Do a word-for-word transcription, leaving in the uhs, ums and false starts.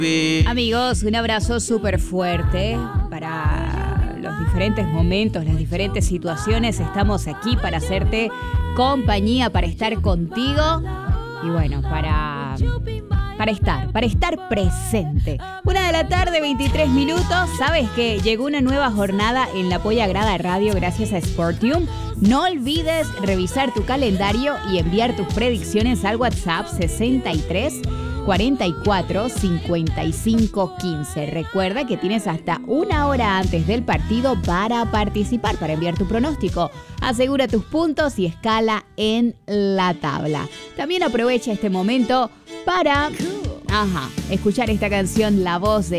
Amigos, un abrazo súper fuerte para los diferentes momentos, las diferentes situaciones. Estamos aquí para hacerte compañía, para estar contigo y bueno, para, para estar, para estar presente. Una de la tarde, veintitrés minutos. ¿Sabes que llegó una nueva jornada en la Polla Grada Radio gracias a Sportium? No olvides revisar tu calendario y enviar tus predicciones al WhatsApp sesenta y tres cuarenta y cuatro cincuenta y cinco quince. Recuerda que tienes hasta una hora antes del partido para participar, para enviar tu pronóstico. Asegura tus puntos y escala en la tabla. También aprovecha este momento para ajá, escuchar esta canción, la voz de